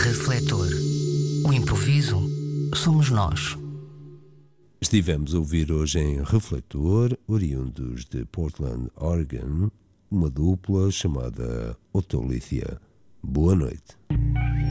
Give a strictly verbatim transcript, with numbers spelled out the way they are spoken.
Refletor. O improviso somos nós. Estivemos a ouvir hoje em Refletor, oriundos de Portland, Oregon, uma dupla chamada Otolithia. Boa noite.